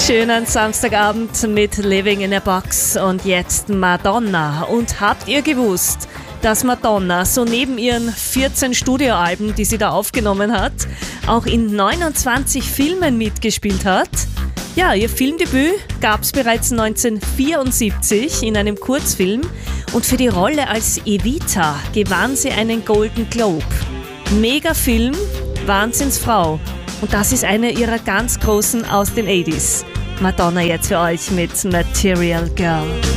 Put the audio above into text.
Schönen Samstagabend mit Living in a Box und jetzt Madonna. Und habt ihr gewusst, dass Madonna so neben ihren 14 Studioalben, die sie da aufgenommen hat, auch in 29 Filmen mitgespielt hat? Ja, ihr Filmdebüt gab es bereits 1974 in einem Kurzfilm und für die Rolle als Evita gewann sie einen Golden Globe. Mega Film, Wahnsinnsfrau. Und das ist eine ihrer ganz großen aus den 80s. Madonna jetzt für euch mit Material Girl.